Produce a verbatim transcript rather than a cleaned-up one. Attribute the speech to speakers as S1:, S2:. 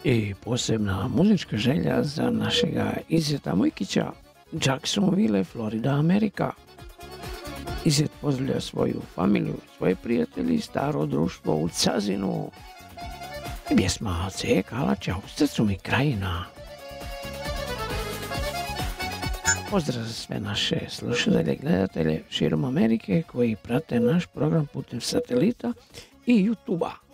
S1: I posebna muzička želja za našega Izeta Mujkića, Jacksonville, Florida, Amerika. Izet pozdravlja svoju familiju, svoje prijatelji i staro društvo u Cazinu. I pjesma C. Kalača u srcu mi krajina. Pozdrav za sve naše slušatelje i gledatelje širom Amerike koji prate naš program putem satelita i YouTube-a.